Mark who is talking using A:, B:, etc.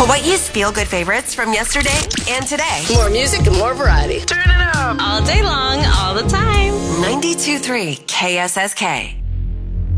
A: What used feel good favorites from yesterday and today.
B: More music and more variety. Turn it up.
C: All day long, all the time.
A: 92.3 KSSK.